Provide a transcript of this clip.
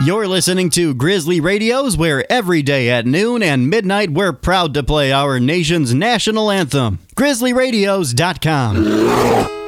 You're listening to Grizzly Radios, where every day at noon and midnight we're proud to play our nation's national anthem. GrizzlyRadios.com.